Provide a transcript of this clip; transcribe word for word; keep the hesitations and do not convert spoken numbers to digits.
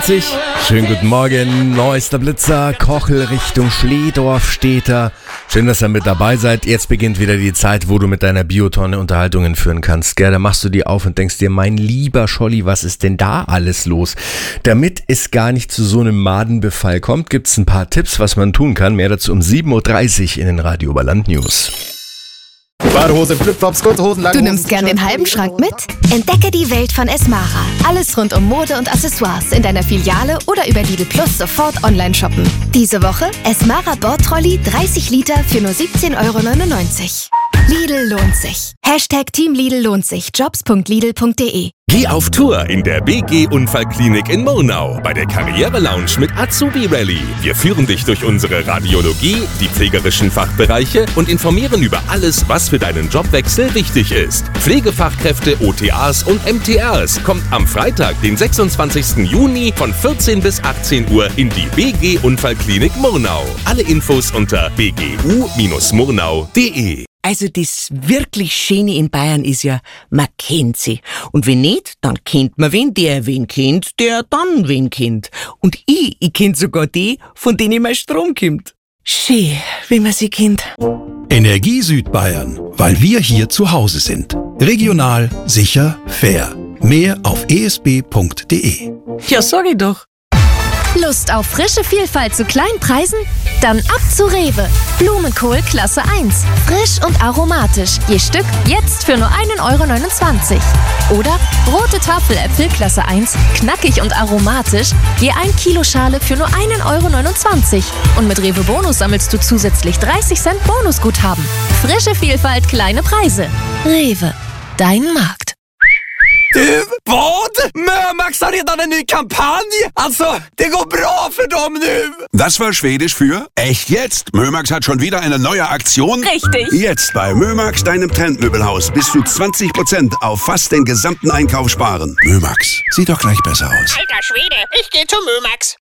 Schönen guten Morgen, neuester Blitzer, Kochel Richtung Schlehdorf steht da. Schön, dass ihr mit dabei seid. Jetzt beginnt wieder die Zeit, wo du mit deiner Biotonne Unterhaltungen führen kannst. Gell? Da machst du die auf und denkst dir, mein lieber Scholli, was ist denn da alles los? Damit es gar nicht zu so einem Madenbefall kommt, gibt's ein paar Tipps, was man tun kann. Mehr dazu um sieben Uhr dreißig in den Radio Oberland News. Badehose, Flipflops, kurze Hosen, lange Du nimmst gern den halben Schrank mit? Entdecke die Welt von Esmara. Alles rund um Mode und Accessoires in deiner Filiale oder über Lidl Plus sofort online shoppen. Diese Woche Esmara Bordtrolley dreißig Liter für nur siebzehn Euro neunundneunzig. Lidl lohnt sich. Hashtag Team Lidl lohnt sich. Jobs punkt lidl punkt de. Geh auf Tour in der B G Unfallklinik in Murnau bei der Karriere-Lounge mit Azubi Rally. Wir führen dich durch unsere Radiologie, die pflegerischen Fachbereiche und informieren über alles, was für deinen Jobwechsel wichtig ist. Pflegefachkräfte, O T As und M T Rs kommt am Freitag, den sechsundzwanzigsten Juni von vierzehn bis achtzehn Uhr in die B G Unfallklinik Murnau. Alle Infos unter b g u bindestrich murnau punkt de. Also das wirklich Schöne in Bayern ist ja, man kennt sie. Und wenn nicht, dann kennt man wen, der wen kennt, der dann wen kennt. Und ich, ich kennt sogar die, von denen mein Strom kommt. Schön, wie man sie kennt. Energie Südbayern, weil wir hier zu Hause sind. Regional, sicher, fair. Mehr auf e s b punkt de. Ja, sag ich doch. Lust auf frische Vielfalt zu kleinen Preisen? Dann ab zu Rewe. Blumenkohl Klasse eins. Frisch und aromatisch. Je Stück jetzt für nur einen Euro neunundzwanzig. Oder rote Tafeläpfel Klasse eins. Knackig und aromatisch. Je ein Kilo Schale für nur einen Euro neunundzwanzig. Und mit Rewe Bonus sammelst du zusätzlich dreißig Cent Bonusguthaben. Frische Vielfalt, kleine Preise. Rewe. Dein Markt. Du, vad? Mömax har redan en ny kampanj! Alltså, det går bra för dem nu! Das war Schwedisch für echt jetzt. Mömax hat schon wieder eine neue Aktion. Richtig. Jetzt bei Mömax, deinem Trendmöbelhaus, bis zu zwanzig Prozent auf fast den gesamten Einkauf sparen. Mömax, sieht doch gleich besser aus. Alter Schwede, ich geh zu Mömax.